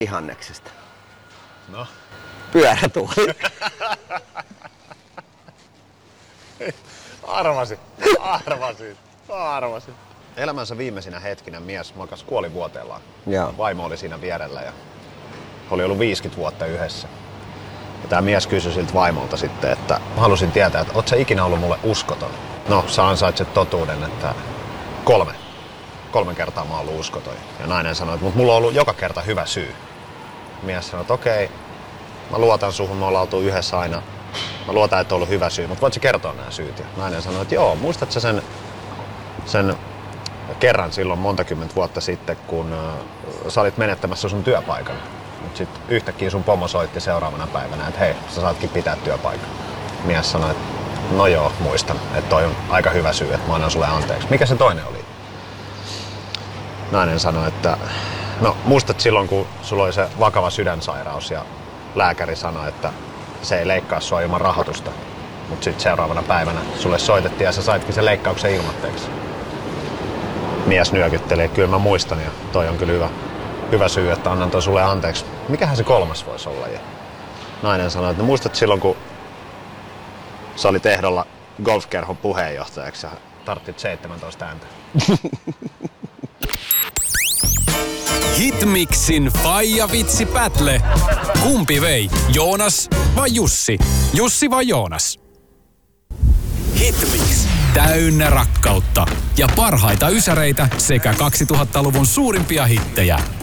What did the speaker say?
Ihanneksesta. No. Pyörätuoli. Arvasin. Elämänsä viimeisinä hetkinä mies makas kuolivuoteellaan. Joo. Vaimo oli siinä vierellä ja oli ollut 50 vuotta yhdessä. Ja tämä mies kysyi siltä vaimolta sitten, että halusin tietää, että ootko sä ikinä ollut mulle uskoton? No, sä ansaitset totuuden, että 3 kertaa mä oon ollut uskoton. Ja nainen sanoi, että mulla on ollut joka kerta hyvä syy. Mies sanoi, että okei, mä luotan suhun, me ollaan oltu yhdessä aina. Mä luotan, että on ollut hyvä syy, mutta voit sä kertoa nämä syyt? Ja nainen sanoi, että joo, muistatko sä sen kerran silloin monta kymmentä vuotta sitten, kun sä olit menettämässä sun työpaikan. Mutta sitten yhtäkkiä sun pomo soitti seuraavana päivänä, että hei, sä saatkin pitää työpaikan. Mies sanoi, että no joo, muistan, että toi on aika hyvä syy, että mä annan sulle anteeksi. Mikä se toinen oli? Nainen sanoi, että no muistat silloin, kun sulla oli se vakava sydänsairaus ja lääkäri sanoi, että se ei leikkaa sua ilman rahoitusta. Mutta sitten seuraavana päivänä sulle soitettiin ja sä saitkin sen leikkauksen ilmatteeksi. Mies nyökytteli, että kyllä mä muistan ja toi on kyllä hyvä syy, että annan toi sulle anteeksi. Mikähän se kolmas voisi olla? Ja nainen sanoi, että no muistat silloin, kun sä olit ehdolla golfkerhon puheenjohtajaksi ja tarttit 17 ääntä. Hitmixin Faija Vitsi Battle. Kumpi vei? Joonas vai Jussi? Jussi vai Joonas? Hitmix. Täynnä rakkautta ja parhaita ysäreitä sekä 2000-luvun suurimpia hittejä.